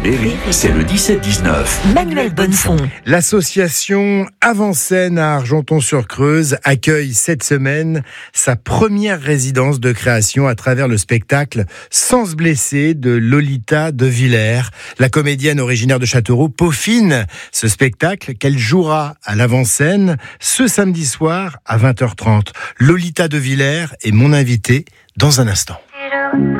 c'est le 17-19. Manuel Bonnefond. L'association Avant-Scène à Argenton-sur-Creuse accueille cette semaine sa première résidence de création à travers le spectacle Sans se blesser de Lolita de Villers. La comédienne originaire de Châteauroux peaufine ce spectacle qu'elle jouera à l'Avant-Scène ce samedi soir à 20h30. Lolita de Villers est mon invitée dans un instant.